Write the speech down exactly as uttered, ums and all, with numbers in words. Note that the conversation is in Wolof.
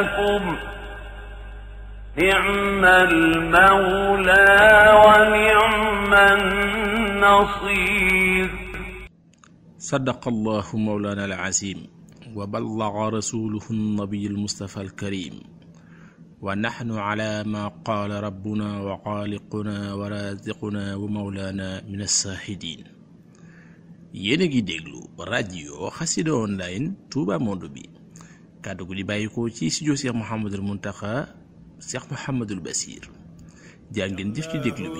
نعم المولى ونعم النصير. صدق الله مولانا العظيم وبلغ رسوله النبي المصطفى الكريم ونحن على ما قال ربنا وخالقنا ورازقنا ومولانا من الشاهدين. yéen a ngi déglu rajo Xassida online Touba Monde bi kàddu gu di bàyyikoo ci studio Cheikh Mouhamadul Mountakha Cheikh Mouhamadul Bassir jaa ngeen jëf ci déglu bi.